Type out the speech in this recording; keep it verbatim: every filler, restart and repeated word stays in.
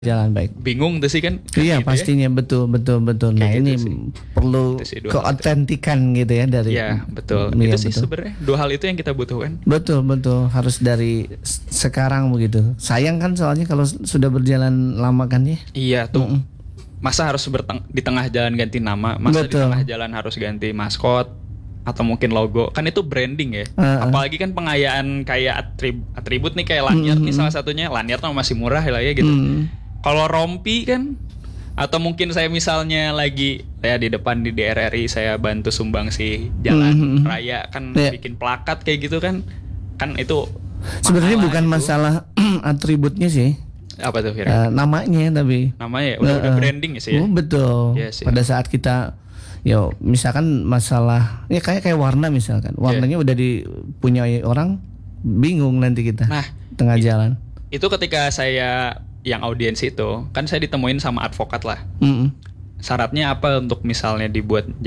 jalan baik. Bingung tuh sih kan? Iya gitu pastinya ya? betul betul betul. Nah Kayak ini gitu perlu keotentikan gitu ya dari. Iya betul. Iya, itu sih betul. sebenarnya dua hal itu yang kita butuhkan. Betul betul harus dari sekarang begitu. Sayang kan soalnya kalau sudah berjalan lama kan ya. Iya tuh. Mm-mm. Masa harus berteng- di tengah jalan ganti nama, masa betul. Di tengah jalan harus ganti maskot atau mungkin logo, kan itu branding ya. Uh, Apalagi kan pengayaan kayak atrib- atribut nih kayak lanyard mm, nih salah satunya. Lanyard kan masih murah lah ya gitu. Mm. Kalau rompi kan, atau mungkin saya misalnya lagi saya di depan di D R R I saya bantu sumbangsi jalan mm-hmm. raya kan yeah. bikin plakat kayak gitu kan, kan itu sebenarnya bukan gitu. Masalah atributnya sih. Apa tuh Uh, kira-kira? namanya tapi. Namanya udah, uh, udah branding ya sih. Ya? Oh, betul. Yes, pada saat kita yo misalkan masalah ya kayak kayak warna misalkan warnanya yeah. udah dipunyai orang bingung nanti kita nah, tengah it, jalan. Itu ketika saya yang audiens itu kan saya ditemuin sama advokat lah. Mm-mm. Syaratnya apa untuk misalnya dibuat